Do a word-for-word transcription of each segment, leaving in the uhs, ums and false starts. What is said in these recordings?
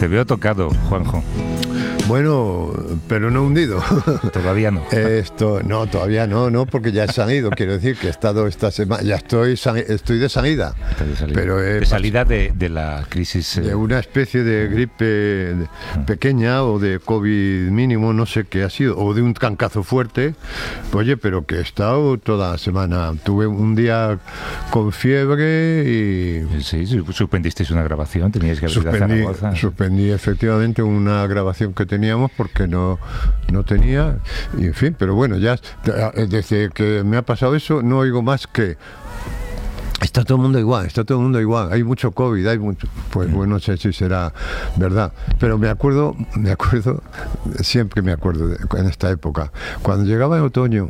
Te veo tocado, Juanjo. Bueno, pero no hundido. Todavía no. Esto, no, todavía no, no, porque ya he salido. Quiero decir que he estado esta semana, ya estoy, estoy de salida. De salida, pero de, salida de, de la crisis. Eh... De una especie de gripe pequeña o de COVID mínimo, no sé qué ha sido, o de un trancazo fuerte. Oye, pero que he estado toda la semana. Tuve un día con fiebre y... Sí, suspendisteis una grabación, teníais que haber ido a Zaragoza. Suspendí efectivamente una grabación que teníamos porque no, no tenía, y en fin, pero bueno, ya desde que me ha pasado eso no oigo más que está todo el mundo igual, está todo el mundo igual, hay mucho COVID, hay mucho, pues bueno, no sé si será verdad, pero me acuerdo, me acuerdo, siempre me acuerdo de, en esta época, cuando llegaba el otoño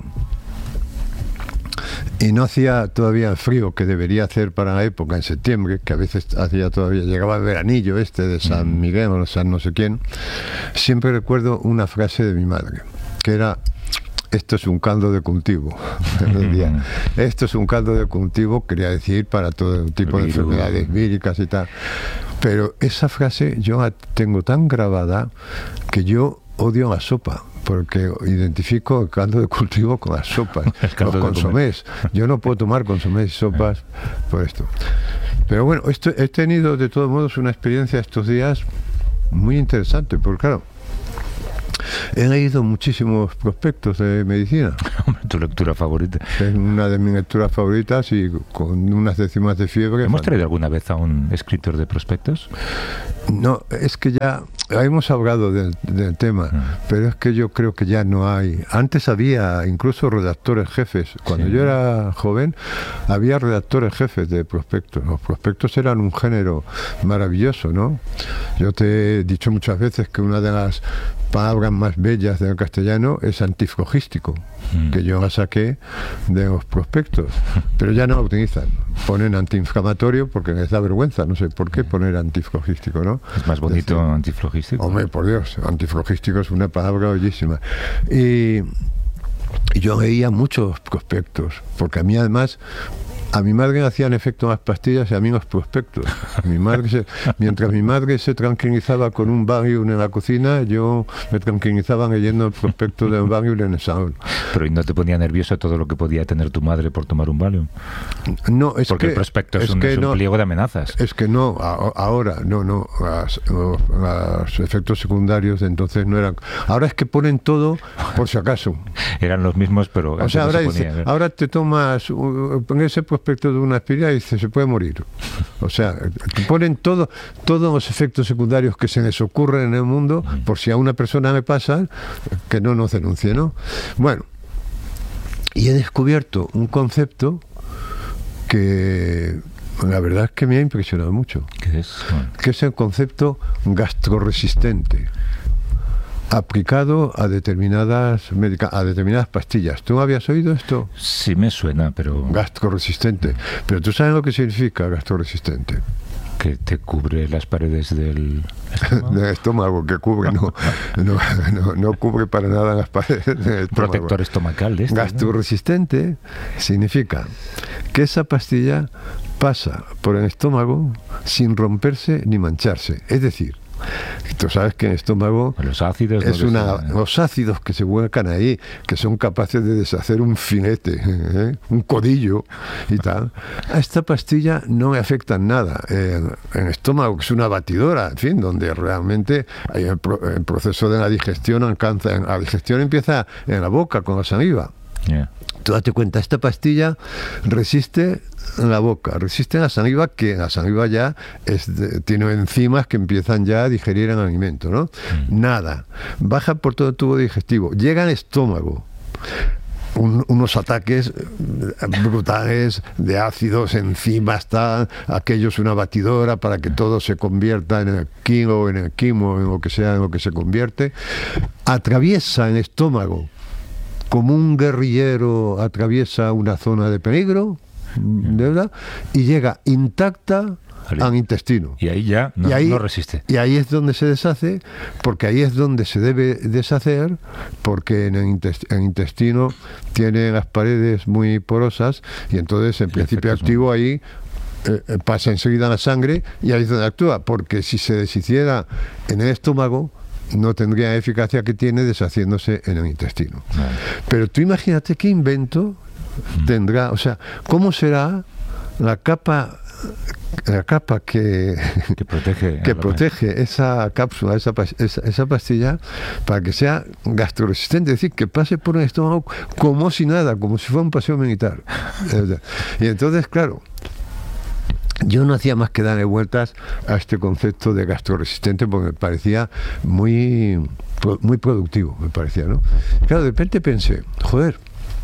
y no hacía todavía el frío que debería hacer para la época, en septiembre, que a veces hacía todavía, llegaba el veranillo este de San Miguel o San no sé quién, siempre recuerdo una frase de mi madre, que era: esto es un caldo de cultivo. Esto es un caldo de cultivo, quería decir, para todo tipo de enfermedades víricas y tal. Pero esa frase yo la tengo tan grabada que yo odio la sopa, porque identifico el caldo de cultivo con las sopas, los consomés. Yo no puedo tomar consomés y sopas por esto. Pero bueno, esto, he tenido de todos modos una experiencia estos días muy interesante, porque claro, he leído muchísimos prospectos de medicina. Tu lectura favorita. Es una de mis lecturas favoritas y con unas décimas de fiebre. ¿Hemos traído alguna vez a un escritor de prospectos? No, es que ya hemos hablado del, del tema, mm. pero es que yo creo que ya no hay. Antes había incluso redactores jefes. Cuando sí. yo era joven, había redactores jefes de prospectos. Los prospectos eran un género maravilloso, ¿no? Yo te he dicho muchas veces que una de las palabras más bellas del castellano es antiflogístico, mm. que yo la saqué de los prospectos, pero ya no la utilizan. Ponen antiinflamatorio porque les da vergüenza, no sé por qué poner antiflogístico, ¿no? Es más bonito decir, antiflogístico. Hombre, por Dios, antiflogístico es una palabra bellísima. Y, y yo leía muchos prospectos, porque a mí además... A mi madre le hacían efecto las pastillas y a mí los prospectos. Mi madre se, mientras mi madre se tranquilizaba con un Valium en la cocina, yo me tranquilizaba leyendo el prospecto del Valium en el salón. Pero ¿y no te ponía nervioso todo lo que podía tener tu madre por tomar un Valium? No, es Porque que... el prospecto es, es, un, que es un no, pliego de amenazas. Es que no, a, ahora, no, no, las, los, los efectos secundarios de entonces no eran... Ahora es que ponen todo por si acaso. Eran los mismos, pero... O sea, ahora, no dice, ponía, ahora te tomas en ese prospecto de una aspirina y dice, se puede morir. O sea, te ponen todo, todos los efectos secundarios que se les ocurren en el mundo, por si a una persona le pasa, que no nos denuncie, ¿no? Bueno, y he descubierto un concepto que la verdad es que me ha impresionado mucho. ¿Qué es? Bueno. Que es el concepto gastroresistente, aplicado a determinadas medica- a determinadas pastillas. ¿Tú habías oído esto? Sí me suena, pero... Gastroresistente. Pero ¿tú sabes lo que significa gastroresistente? Que te cubre las paredes del estómago. Del estómago, que cubre, no, no, no, no cubre para nada las paredes del estómago. Protector estomacal de este, gastroresistente, ¿no? Significa que esa pastilla pasa por el estómago sin romperse ni mancharse. Es decir, tú sabes que en el estómago los ácidos es no una, se... los ácidos que se vuelcan ahí, que son capaces de deshacer un filete, ¿eh? un codillo y tal. A esta pastilla no le afectan nada. En, en el estómago, que es una batidora, en fin, donde realmente hay el, pro, el proceso de la digestión alcanza, la digestión empieza en la boca con la saliva. Yeah. Tú date cuenta, esta pastilla resiste en la boca, resiste en la saliva, que la saliva ya es de, tiene enzimas que empiezan ya a digerir el alimento, ¿no? Mm. Nada. Baja por todo el tubo digestivo, llega al estómago. Un, unos ataques brutales de ácidos, enzimas, tal, aquello es una batidora para que todo se convierta en el kilo, en el quimo, en lo que sea, en lo que se convierte. Atraviesa el estómago como un guerrillero atraviesa una zona de peligro, ¿de verdad? Y llega intacta al intestino. Y ahí ya no, y ahí, no resiste. Y ahí es donde se deshace, porque ahí es donde se debe deshacer, porque en el, intest- el intestino tiene las paredes muy porosas y entonces en el principio activo ahí eh, pasa enseguida a la sangre y ahí es donde actúa, porque si se deshiciera en el estómago, no tendría la eficacia que tiene deshaciéndose en el intestino. Vale. Pero tú imagínate qué invento mm. tendrá, o sea, ¿cómo será la capa la capa que, que protege, que protege esa cápsula, esa, esa, esa pastilla, para que sea gastroresistente, es decir, que pase por el estómago como si nada, como si fuera un paseo militar? Y entonces, claro, yo no hacía más que darle vueltas a este concepto de gastroresistente porque me parecía muy, muy productivo, me parecía, ¿no? Claro, de repente pensé, joder,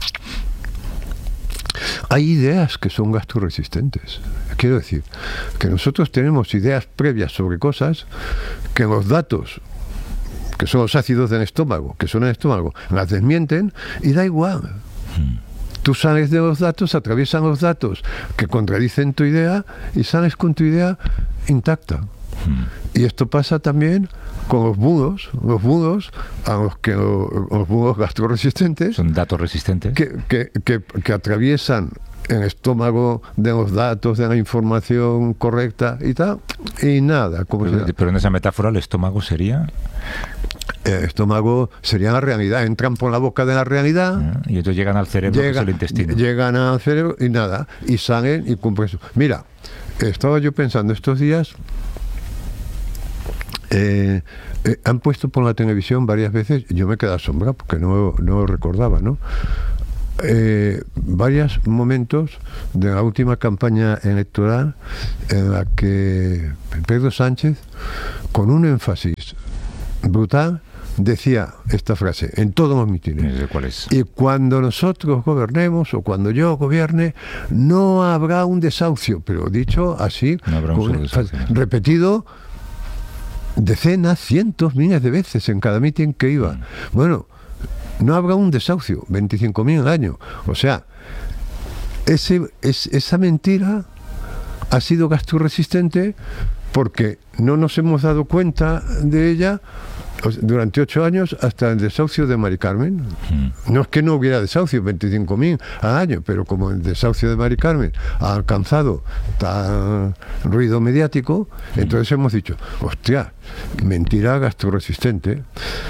hay ideas que son gastroresistentes. Quiero decir, que nosotros tenemos ideas previas sobre cosas que los datos, que son los ácidos del estómago, que son el estómago, las desmienten y da igual. Mm. Tú sales de los datos, atraviesan los datos que contradicen tu idea y sales con tu idea intacta. Mm. Y esto pasa también con los budos, los budos a los que los, los budos gastroresistentes son datos resistentes que, que, que, que atraviesan el estómago de los datos, de la información correcta y tal, y nada. Como pero, pero en esa metáfora el estómago sería... El estómago sería la realidad, entran por la boca de la realidad ah, y ellos llegan al cerebro, llega, que es el intestino. Llegan al cerebro y nada, y salen y cumplen eso. Mira, estaba yo pensando estos días, eh, eh, han puesto por la televisión varias veces, yo me quedé asombrado porque no, no lo recordaba, ¿no? Eh, varios momentos de la última campaña electoral en la que Pedro Sánchez, con un énfasis brutal, decía esta frase en todos los mítines. ¿Cuál es? Y cuando nosotros gobernemos o cuando yo gobierne, no habrá un desahucio, pero dicho así, no habrá un solo desahucio, repetido decenas, cientos, miles de veces en cada mitin que iba. Mm. Bueno, no habrá un desahucio, veinticinco mil al año. O sea, ese, es, esa mentira ha sido gastroresistente porque no nos hemos dado cuenta de ella durante ocho años hasta el desahucio de Mari Carmen. Mm. No es que no hubiera desahucio, veinticinco mil al año, pero como el desahucio de Mari Carmen ha alcanzado tal ruido mediático, mm. entonces hemos dicho, hostia, mentira gastroresistente.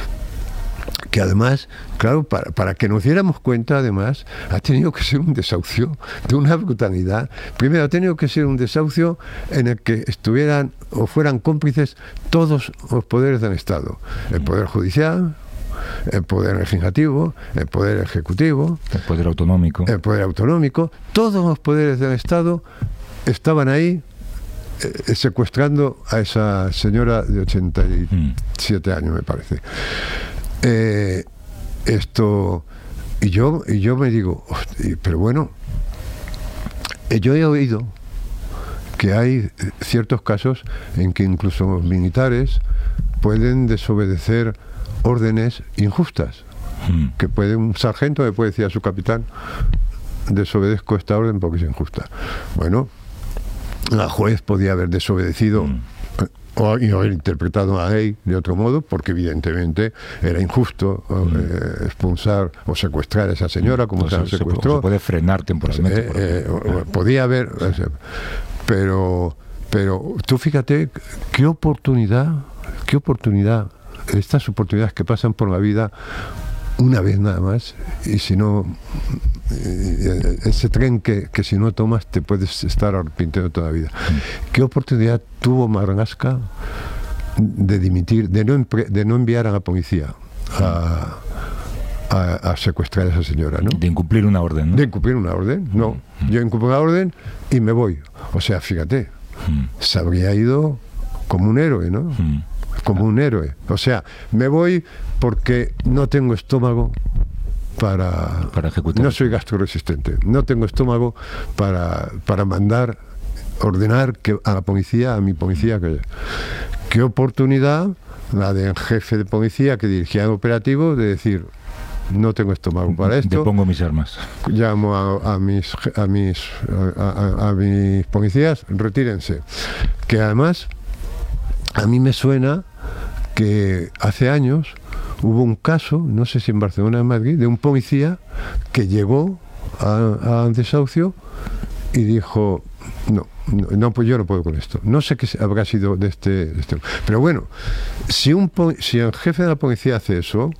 Que además, claro, para, para que nos diéramos cuenta, además, ha tenido que ser un desahucio de una brutalidad. Primero, ha tenido que ser un desahucio en el que estuvieran o fueran cómplices todos los poderes del Estado. El Poder Judicial, el Poder Legislativo, el Poder Ejecutivo, el Poder Autonómico. El Poder Autonómico. Todos los poderes del Estado estaban ahí eh, secuestrando a esa señora de ochenta y siete mm. años, me parece. Eh, esto y yo y yo me digo, hostia, pero bueno, yo he oído que hay ciertos casos en que incluso los militares pueden desobedecer órdenes injustas, mm. que puede un sargento le puede decir a su capitán, desobedezco esta orden porque es injusta. Bueno, la juez podía haber desobedecido mm. o haber interpretado la ley de otro modo, porque evidentemente era injusto mm. eh, expulsar o secuestrar a esa señora como pues se secuestró. Se puede frenar temporalmente. Eh, eh, podía haber, o sea, pero, pero tú fíjate qué oportunidad, qué oportunidad, estas oportunidades que pasan por la vida una vez nada más, y si no, ese tren que, que si no tomas te puedes estar arrepintiendo toda la vida. Mm. ¿Qué oportunidad tuvo Marlaska de dimitir, de no, de no enviar a la policía a, a, a secuestrar a esa señora, ¿no? De incumplir una orden, ¿no? De incumplir una orden, no. Mm. Yo incumplo la orden y me voy. O sea, fíjate, mm. se habría ido como un héroe, ¿no? Mm. Como un héroe. O sea, me voy porque no tengo estómago para, para ejecutar. No soy gastroresistente. No tengo estómago para, para mandar, ordenar que a la policía, a mi policía, que qué oportunidad la del jefe de policía que dirigía el operativo de decir, no tengo estómago para esto. Te pongo mis armas. Llamo a, a mis a mis a, a, a mis policías, retírense. Que además a mí me suena que hace años hubo un caso, no sé si en Barcelona o en Madrid, de un policía que llegó a, a un desahucio y dijo, no, no, no, pues yo no puedo con esto. No sé qué habrá sido de este, de este. Pero bueno, si un si el jefe de la policía hace eso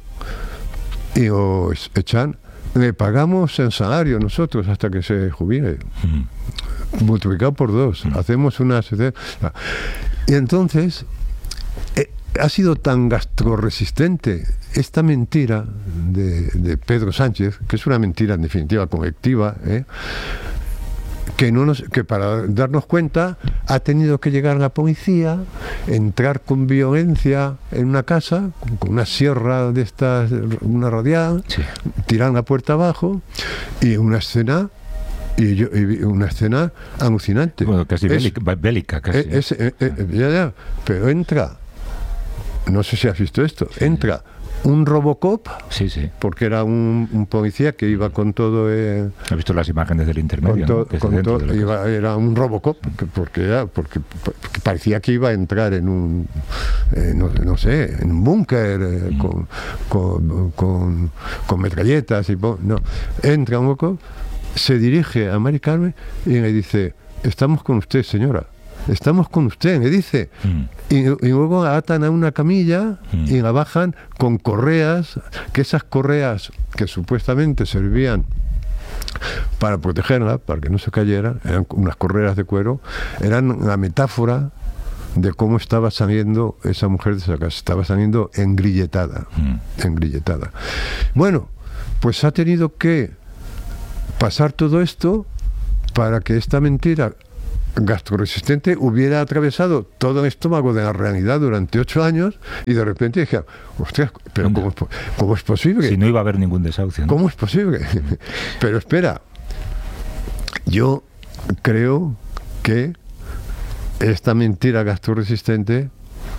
y os echan, le pagamos el salario nosotros hasta que se jubile. Mm. Multiplicado por dos. Mm. Hacemos una... Y entonces... Eh, ha sido tan gastroresistente esta mentira de, de Pedro Sánchez, que es una mentira en definitiva colectiva, ¿eh? que, no nos, que para darnos cuenta ha tenido que llegar la policía, entrar con violencia en una casa, con, con una sierra de estas, una radial, sí. tirar la puerta abajo, y una escena... Y, yo, y una escena alucinante. Bueno, casi es, bélica, bélica casi. Es, es, es, ya, ya, pero entra... No sé si has visto esto. Sí. Entra un Robocop, sí, sí. porque era un, un policía que iba con todo... Eh, He visto las imágenes del intermedio. Con to, ¿no? con to, de iba, era un Robocop, que, porque, era, porque, porque parecía que iba a entrar en un... Eh, no, no sé, en un búnker eh, mm. con, con, con, con metralletas y... No, entra un Robocop, se dirige a Mari Carmen y le dice: estamos con usted, señora. Estamos con usted, me dice. Mm. Y, y luego la atan a una camilla mm. y la bajan con correas, que esas correas que supuestamente servían para protegerla, para que no se cayera, eran unas correas de cuero, eran la metáfora de cómo estaba saliendo esa mujer de esa casa. Estaba saliendo engrilletada, mm. engrilletada. Bueno, pues ha tenido que pasar todo esto para que esta mentira gastroresistente hubiera atravesado todo el estómago de la realidad durante ocho años y de repente dije, ostras, pero ¿cómo es, cómo es posible? Si no iba a haber ningún desahucio, ¿no? ¿Cómo es posible? Pero espera, yo creo que esta mentira gastroresistente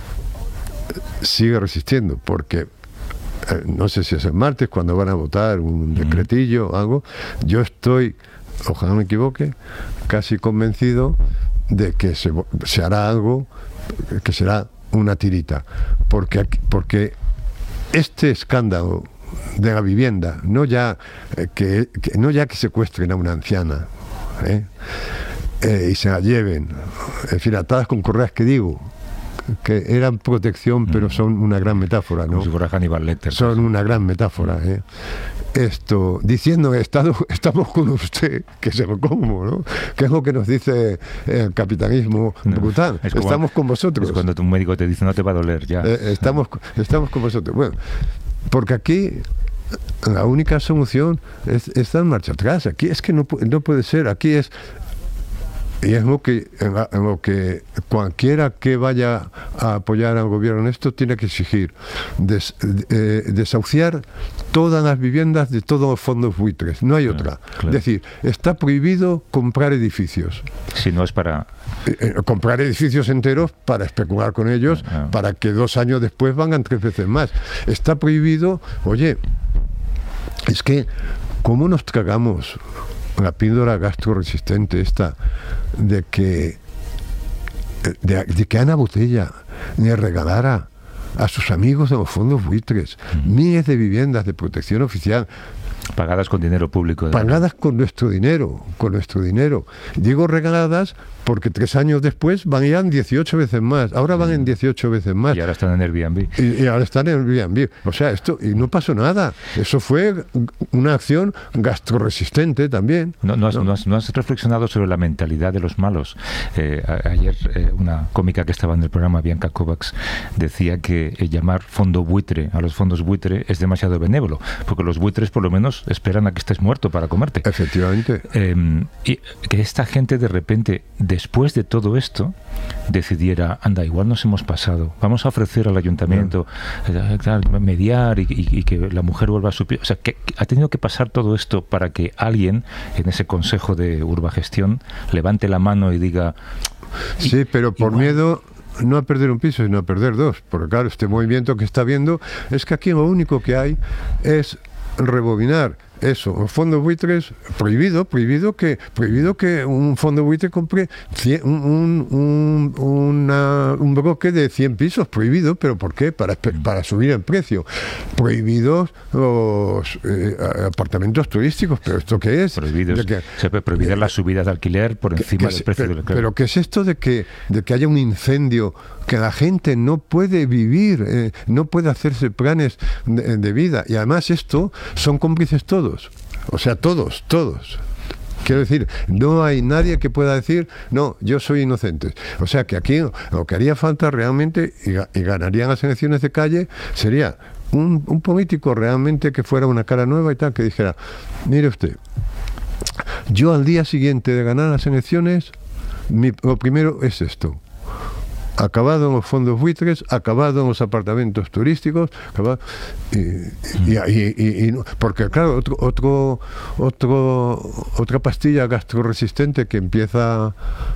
sigue resistiendo, porque eh, no sé si es el martes cuando van a votar un decretillo o algo, yo estoy, ojalá no me equivoque, casi convencido de que se, se hará algo que será una tirita, porque, porque este escándalo de la vivienda, no ya eh, que, que no ya que secuestren a una anciana ¿eh? Eh, y se la lleven, en fin, atadas con correas, que digo que eran protección, pero son una gran metáfora, ¿no? Como si fuera Hannibal Lecter. Son una gran metáfora, ¿eh? Esto, diciendo estado, estamos con usted, que se lo como, ¿no? Que es lo que nos dice el capitalismo brutal. No, como, estamos con vosotros. Es cuando tu médico te dice no te va a doler ya. Eh, estamos, estamos con vosotros. Bueno, porque aquí la única solución es, es dar marcha atrás. Aquí es que no, no puede ser. Aquí es... Y es lo que, en lo que cualquiera que vaya a apoyar al gobierno en esto tiene que exigir: des, eh, desahuciar todas las viviendas de todos los fondos buitres. No hay claro, otra. Claro. Es decir, está prohibido comprar edificios. Si no es para... Eh, eh, comprar edificios enteros para especular con ellos, claro. para que dos años después valgan tres veces más. Está prohibido... Oye, es que, ¿cómo nos tragamos la píldora gastroresistente esta de que de, de que Ana Botella le regalara a sus amigos de los fondos buitres mm. miles de viviendas de protección oficial pagadas con dinero público, de pagadas con nuestro dinero, con nuestro dinero. Digo regaladas porque tres años después van ya en dieciocho veces más. Ahora van en dieciocho veces más. Y ahora están en Airbnb. Y, y ahora están en Airbnb. O sea, esto, y no pasó nada. Eso fue una acción gastroresistente también. No, no, has, no. no, has, no has reflexionado sobre la mentalidad de los malos. Eh, a, ayer eh, una cómica que estaba en el programa, Bianca Kovacs, decía que eh, llamar fondo buitre a los fondos buitre es demasiado benévolo, porque los buitres por lo menos esperan a que estés muerto para comerte. Efectivamente. Eh, y que esta gente de repente, después de todo esto, decidiera, anda, igual nos hemos pasado, vamos a ofrecer al ayuntamiento eh, mediar y, y, y que la mujer vuelva a su pie. O sea, que ha tenido que pasar todo esto para que alguien en ese consejo de urbagestión levante la mano y diga... Sí, pero por igual, miedo... no a perder un piso, sino a perder dos. Porque claro, este movimiento que está viendo es que aquí lo único que hay es rebobinar eso, los fondos buitres, prohibido, prohibido que prohibido que un fondo buitre compre cien, un, un, una, un bloque de cien pisos, prohibido, ¿pero por qué? Para, para subir el precio. Prohibidos los eh, apartamentos turísticos, ¿pero esto qué es? Prohibidos, que, se puede prohibir eh, las subidas de alquiler por encima que, del precio pero, del alquiler. Pero ¿qué es esto de que, de que haya un incendio, que la gente no puede vivir, eh, no puede hacerse planes de, de vida? Y además esto son cómplices todos, o sea, todos, todos. Quiero decir, no hay nadie que pueda decir, no, yo soy inocente. O sea, que aquí lo que haría falta realmente, y, y ganarían las elecciones de calle, sería un, un político realmente que fuera una cara nueva y tal, que dijera, mire usted, yo al día siguiente de ganar las elecciones, mi, lo primero es esto: acabado en los fondos buitres, acabado en los apartamentos turísticos, acabado, y, y, y, y, y, porque claro, otro, otro, otro, otra pastilla gastroresistente que empieza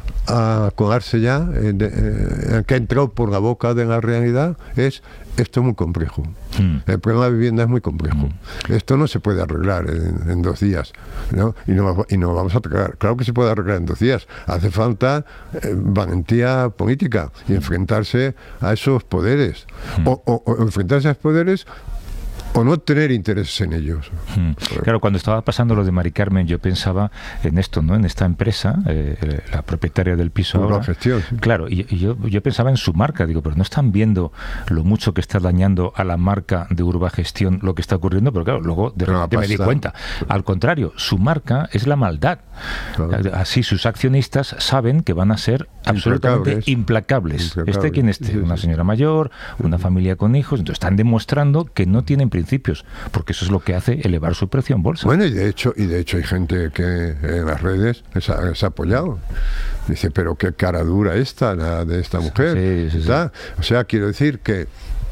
a colarse ya, eh, de, eh, que ha entrado por la boca de la realidad, es esto es muy complejo. Mm. El problema de la vivienda es muy complejo. Mm. Esto no se puede arreglar en, en dos días, ¿no? Y no, y no vamos a arreglar. Claro que se puede arreglar en dos días. Hace falta eh, valentía política y enfrentarse a esos poderes. Mm. O, o, o enfrentarse a esos poderes o no tener intereses en ellos. Hmm. Claro, cuando estaba pasando lo de Mari Carmen, yo pensaba en esto, ¿no? En esta empresa, eh, la propietaria del piso ahora. Gestión, sí. Claro, y, y yo, yo pensaba en su marca, digo, pero no están viendo lo mucho que está dañando a la marca de Urbagestión lo que está ocurriendo, pero claro, luego de repente me di cuenta. Al contrario, su marca es la maldad. Claro. Así sus accionistas saben que van a ser absolutamente implacables. implacables. implacables. Este quien esté, sí, sí. Una señora mayor, una familia con hijos, entonces están demostrando que no tienen principios, porque eso es lo que hace elevar su precio en bolsa. Bueno, y de hecho, y de hecho hay gente que en las redes se ha, se ha apoyado. Dice, pero qué cara dura esta, la de esta mujer. Sí, sí, sí. O sea, quiero decir que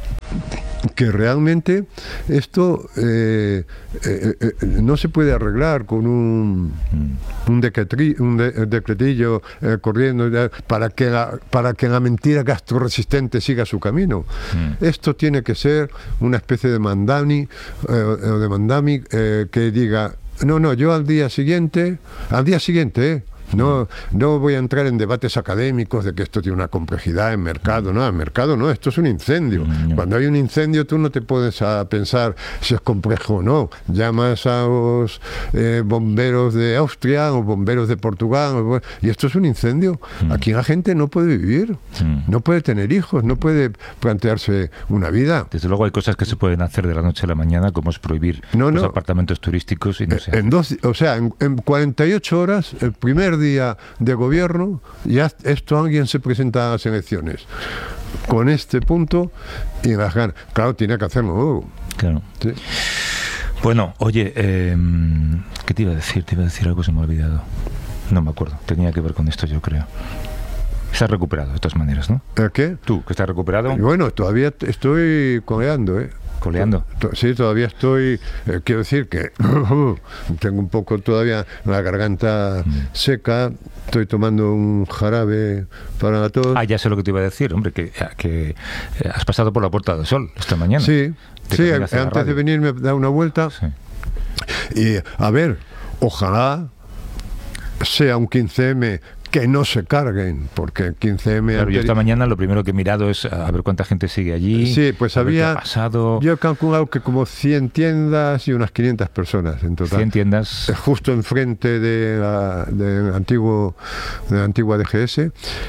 que realmente esto eh, eh, eh, no se puede arreglar con un un, decretri, un de, decretillo eh, corriendo para que la para que la mentira gastroresistente siga su camino. Mm. Esto tiene que ser una especie de mandami eh, de mandami eh, que diga, no, no, yo al día siguiente, al día siguiente, eh, No, no voy a entrar en debates académicos de que esto tiene una complejidad en mercado. No, en mercado no, esto es un incendio. No. Cuando hay un incendio tú no te puedes a pensar si es complejo o no. Llamas a los eh, bomberos de Austria o bomberos de Portugal y esto es un incendio. Mm. Aquí la gente no puede vivir, mm. no puede tener hijos, no puede plantearse una vida. Desde luego hay cosas que se pueden hacer de la noche a la mañana, como es prohibir no, los no. apartamentos turísticos y no se en dos, o sea, en, en cuarenta y ocho horas, el primer día de gobierno, ya esto alguien se presenta a las elecciones con este punto y las ganas. Claro, tiene que hacerlo luego. Claro. ¿Sí? Bueno, oye, eh, ¿qué te iba a decir? Te iba a decir algo, se me ha olvidado. No me acuerdo. Tenía que ver con esto, yo creo. Estás recuperado de todas maneras, ¿no? ¿El qué? ¿Tú, que estás recuperado? Bueno, todavía estoy coleando, ¿eh? ¿Coleando? Sí, todavía estoy, eh, quiero decir que tengo un poco todavía la garganta mm. seca, estoy tomando un jarabe para la tos. Ah, ya sé lo que te iba a decir, hombre, que, que has pasado por la Puerta del Sol esta mañana. Sí, sí, antes de venir me he dado una vuelta. Sí. Y, a ver, ojalá sea un quince eme que no se carguen, porque quince eme... Claro, yo esta mañana lo primero que he mirado es a ver cuánta gente sigue allí. Sí, pues había... Pasado. Yo he calculado que como cien tiendas y unas quinientas personas en total. cien tiendas. Justo enfrente de la, de antiguo, de la antigua D G S.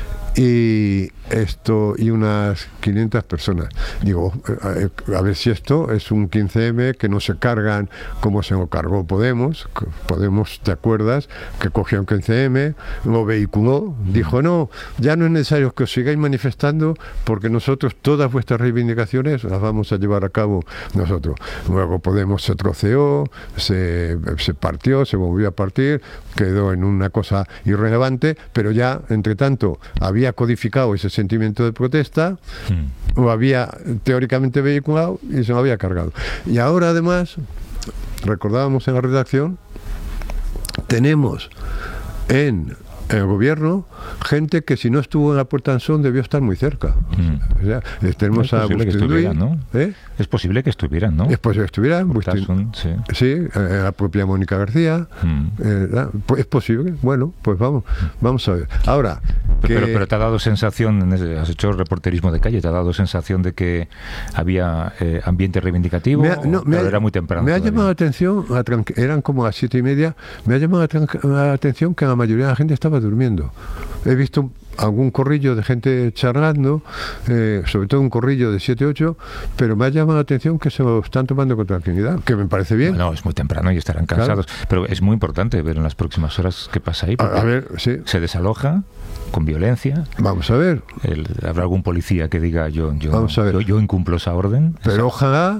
Y esto, y unas quinientas personas. Digo, a, a ver si esto es un quince eme que no se cargan como se lo cargó Podemos. Podemos, ¿te acuerdas? Que cogió un quince eme, lo vehiculó, dijo, no, ya no es necesario que os sigáis manifestando porque nosotros todas vuestras reivindicaciones las vamos a llevar a cabo nosotros. Luego Podemos se troceó, se, se partió, se volvió a partir, quedó en una cosa irrelevante, pero ya, entre tanto, había codificado ese sentimiento de protesta, mm. lo había teóricamente vehiculado y se lo había cargado. Y ahora además, recordábamos en la redacción, tenemos en el gobierno, gente que si no estuvo en la Puerta de Ansón debió estar muy cerca. Mm. O sea, tenemos es a posible que Agustín estuvieran, Luis, ¿no? ¿eh? Es posible que estuvieran, ¿no? Es posible que estuvieran. Agustín, sí. Sí, eh, la propia Mónica García. Mm. Eh, es posible. Bueno, pues vamos, vamos a ver. Ahora, pero, que... pero, pero te ha dado sensación, has hecho reporterismo de calle, te ha dado sensación de que había eh, ambiente reivindicativo. Me ha, no, me ha, era muy temprano. Me ha todavía. llamado la atención, eran como las siete y media. Me ha llamado la atención que la mayoría de la gente estaba durmiendo. He visto algún corrillo de gente charlando, eh, sobre todo un corrillo de siete ocho, pero me ha llamado la atención que se lo están tomando con tranquilidad, que me parece bien. No, es muy temprano y estarán cansados, claro. Pero es muy importante ver en las próximas horas qué pasa ahí, porque a, a ver, sí. se desaloja con violencia. Vamos a ver. El, habrá algún policía que diga yo, yo, Vamos a ver. yo, yo incumplo esa orden. Pero esa... ojalá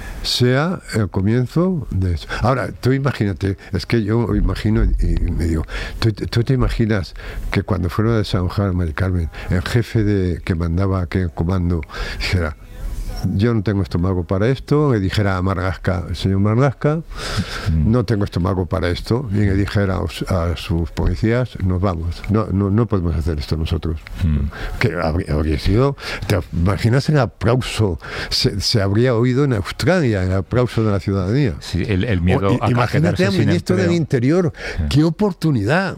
sea el comienzo de eso. Ahora, tú imagínate, es que yo imagino y me digo, ¿tú, tú te imaginas que cuando fueron a desalojar Mari Carmen, el jefe de que mandaba aquel comando dijera, yo no tengo estómago para esto, le dijera a Marlaska, el señor Marlaska, mm. no tengo estómago para esto, y le dijera a, a sus policías, nos vamos, no, no, no podemos hacer esto nosotros. Mm. Que habría, habría sido, ¿te imaginas el aplauso? Se, se habría oído en Australia, el aplauso de la ciudadanía. Sí, el, el miedo o, a imagínate al ministro del Interior, sí. ¡Qué oportunidad!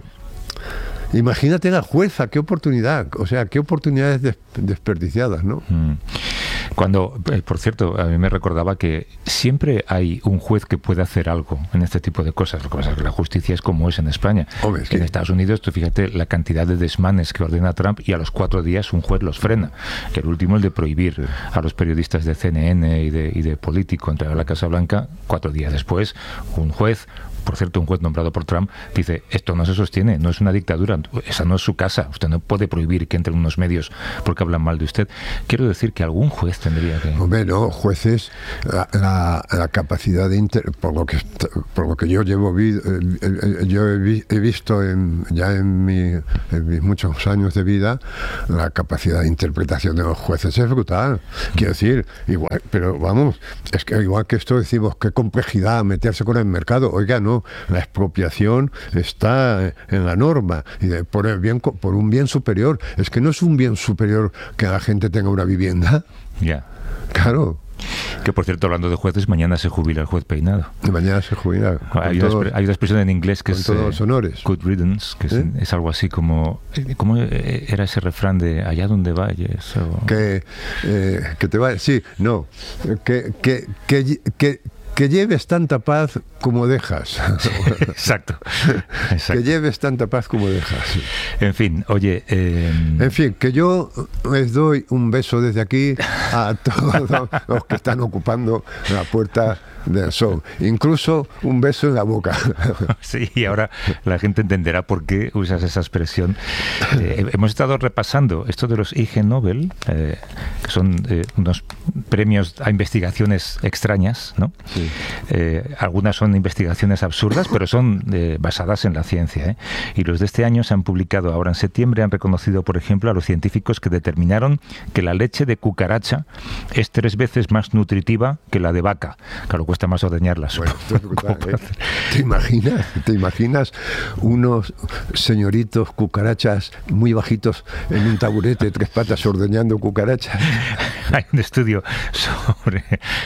Imagínate la jueza, qué oportunidad, o sea, qué oportunidades des- desperdiciadas, ¿no? Mm. Cuando, por cierto, a mí me recordaba que siempre hay un juez que puede hacer algo en este tipo de cosas. Lo que pasa es que la justicia es como es en España. Hombre, que en Estados Unidos, tú fíjate la cantidad de desmanes que ordena Trump y a los cuatro días un juez los frena. Que el último, el de prohibir sí. a los periodistas de C N N y de, y de Político entrar a la Casa Blanca, cuatro días después, un juez... Por cierto, un juez nombrado por Trump dice, esto no se sostiene, no es una dictadura, esa no es su casa, usted no puede prohibir que entren unos medios porque hablan mal de usted. Quiero decir que algún juez tendría que... Hombre, no, jueces, la, la, la capacidad de... Inter, por, lo que, por lo que yo llevo, vi, eh, yo he, vi, he visto en, ya en, mi, en mis muchos años de vida, la capacidad de interpretación de los jueces es brutal. Quiero decir, igual, pero vamos, es que igual que esto decimos, qué complejidad meterse con el mercado, oiga, no, la expropiación está en la norma y de, por, el bien, por un bien superior. Es que no es un bien superior que la gente tenga una vivienda. Ya. Yeah. Claro. Que, por cierto, hablando de jueces, mañana se jubila el juez Peinado. Mañana se jubila. Hay, todo, una, hay una expresión en inglés que con es... todos los honores. Good riddance, que ¿Eh? es, es algo así como... ¿Cómo era ese refrán de allá donde vayas? O... Que, eh, que te vayas... Sí, no. Que... que, que, que Que lleves tanta paz como dejas. Exacto. Exacto. Que lleves tanta paz como dejas. En fin, oye... Eh... En fin, que yo les doy un beso desde aquí a todos los que están ocupando la puerta del sol. Incluso un beso en la boca. Sí, y ahora la gente entenderá por qué usas esa expresión. Eh, hemos estado repasando esto de los Ig Nobel, eh, que son eh, unos premios a investigaciones extrañas, ¿no? Sí. Eh, algunas son investigaciones absurdas, pero son eh, basadas en la ciencia, ¿eh? Y los de este año se han publicado ahora en septiembre, han reconocido, por ejemplo, a los científicos que determinaron que la leche de cucaracha es tres veces más nutritiva que la de vaca. Claro, cuesta más ordeñarlas. Bueno, esto es brutal, ¿eh? ¿Te imaginas? ¿Te imaginas unos señoritos cucarachas muy bajitos en un taburete de tres patas ordeñando cucarachas? Hay un estudio sobre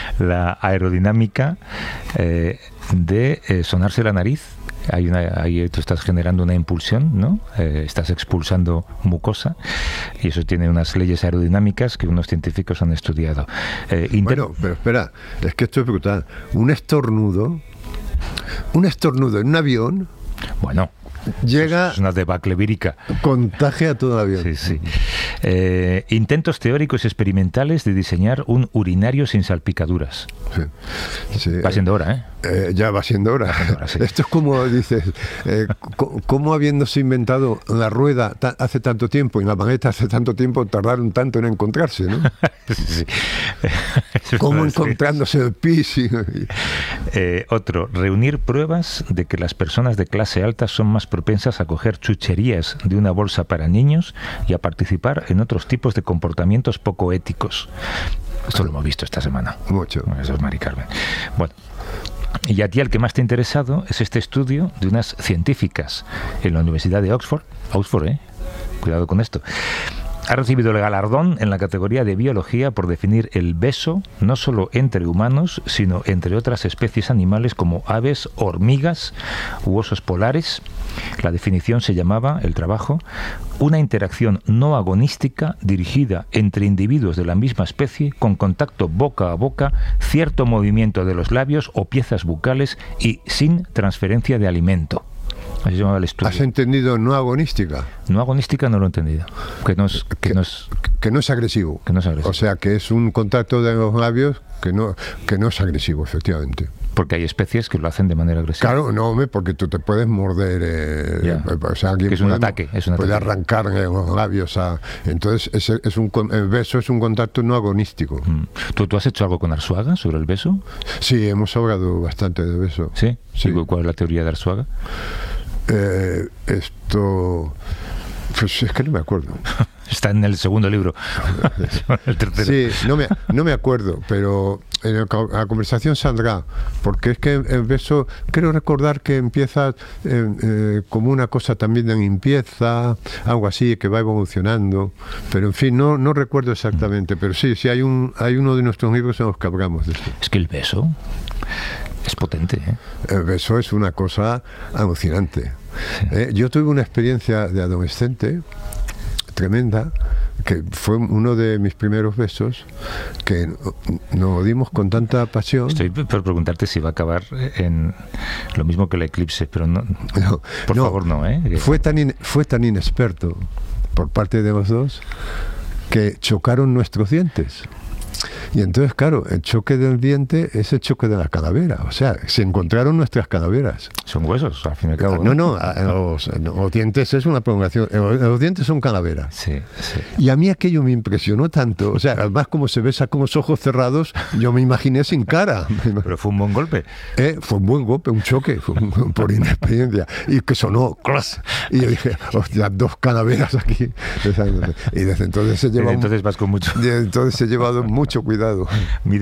la aerodinámica eh, de eh, sonarse la nariz. Hay una, ahí tú estás generando una impulsión, ¿no? Eh, estás expulsando mucosa y eso tiene unas leyes aerodinámicas que unos científicos han estudiado. Eh, inter... Bueno, pero espera, es que esto es brutal. Un estornudo, un estornudo en un avión... Bueno... Llega, es una debacle vírica. Contagia a todo el avión. Sí, sí. Eh, intentos teóricos y experimentales de diseñar un urinario sin salpicaduras. Sí, sí, va siendo hora, ¿eh? eh ya va siendo hora. Va siendo hora sí. Esto es como dices, eh, ¿cómo habiéndose inventado la rueda ta- hace tanto tiempo y la maleta hace tanto tiempo tardaron tanto en encontrarse, ¿no? Sí. ¿Cómo encontrándose el pis? Y... Eh, otro, reunir pruebas de que las personas de clase alta son más propensas a coger chucherías de una bolsa para niños y a participar en otros tipos de comportamientos poco éticos. Esto lo hemos visto esta semana. Mucho. Eso es Mari Carmen. Bueno. Y a ti el que más te ha interesado es este estudio de unas científicas en la Universidad de Oxford. Oxford, ¿eh? Cuidado con esto. Ha recibido el galardón en la categoría de biología por definir el beso no solo entre humanos, sino entre otras especies animales como aves, hormigas u osos polares. La definición se llamaba, el trabajo, una interacción no agonística dirigida entre individuos de la misma especie con contacto boca a boca, cierto movimiento de los labios o piezas bucales y sin transferencia de alimento. Así se llamaba el estudio. ¿Has entendido no agonística? No agonística no lo he entendido. Que no es, que, que, no es, que no es agresivo. Que no es agresivo. O sea, que es un contacto de los labios que no, que no es agresivo, efectivamente. Porque hay especies que lo hacen de manera agresiva. Claro, no, hombre, porque tú te puedes morder. Eh, yeah. O sea, alguien que es un puede, ataque. Es un puede ataque. arrancar los labios. A, entonces, ese es un, el beso es un contacto no agonístico. Mm. ¿Tú, ¿Tú has hecho algo con Arzuaga sobre el beso? Sí, hemos hablado bastante de beso. ¿Sí? Sí. ¿Cuál es la teoría de Arzuaga? Eh, esto... Pues es que no me acuerdo. Está en el segundo libro. El tercero. Sí, no me, no me acuerdo, pero en el, la conversación saldrá, porque es que el beso, creo recordar que empieza eh, eh, como una cosa también de limpieza, algo así, que va evolucionando, pero en fin, no, no recuerdo exactamente, pero sí, sí hay, un, hay uno de nuestros libros en los que hablamos de esto. Es que el beso es potente, ¿eh? El beso es una cosa alucinante. Eh, yo tuve una experiencia de adolescente tremenda, que fue uno de mis primeros besos, que nos dimos con tanta pasión. Estoy por preguntarte si va a acabar en lo mismo que el eclipse, pero no, no por no, favor no, ¿eh? Que... Fue tan, in, fue tan inexperto por parte de los dos que chocaron nuestros dientes. Y entonces, claro, el choque del diente es el choque de la calavera. O sea, se encontraron nuestras calaveras. Son huesos, al fin y al cabo. No, no, los, los dientes es una prolongación. Los, los dientes son calaveras. Sí, sí. Y a mí aquello me impresionó tanto. O sea, además, como se besa con los ojos cerrados, yo me imaginé sin cara. Pero fue un buen golpe. Eh, fue un buen golpe, un choque, fue un, por inexperiencia. Y que sonó, ¡clas! Y yo dije, hostia, dos calaveras aquí. Y desde entonces se lleva. Desde entonces vas con mucho. Desde entonces he llevado mucho cuidado.